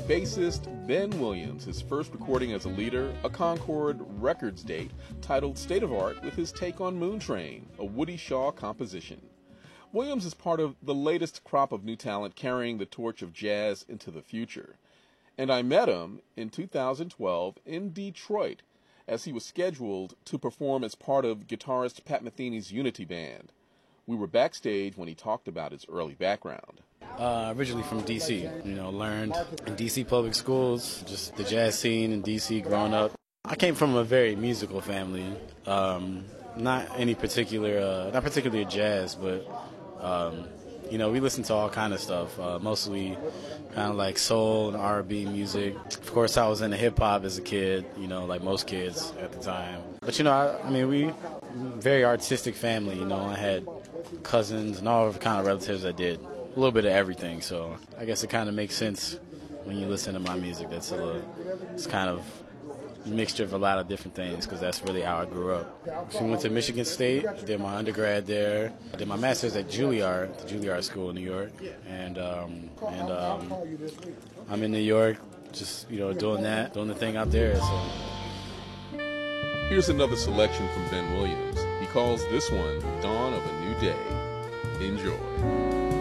bassist Ben Williams, his first recording as a leader, a Concord Records date titled State of Art with his take on Moon Train, a Woody Shaw composition. Williams is part of the latest crop of new talent carrying the torch of jazz into the future. And I met him in 2012 in Detroit as he was scheduled to perform as part of guitarist Pat Metheny's Unity Band. We were backstage when he talked about his early background. Originally from D.C., learned in D.C. public schools, just the jazz scene in D.C. growing up. I came from a very musical family, not particularly jazz, but, we listened to all kind of stuff, mostly kind of like soul and R&B music. Of course, I was into hip-hop as a kid, like most kids at the time. But, we very artistic family, I had cousins and all kind of relatives that did a little bit of everything, so I guess it kind of makes sense when you listen to my music. It's kind of a mixture of a lot of different things because that's really how I grew up. So I went to Michigan State, did my undergrad there, I did my master's at Juilliard, the Juilliard School in New York, and I'm in New York, just doing the thing out there. So. Here's another selection from Ben Williams. He calls this one Dawn of a New Day. Enjoy.